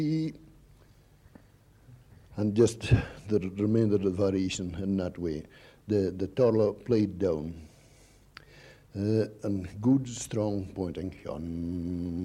And just the remainder of the variation in that way. The Torla played down and good strong pointing.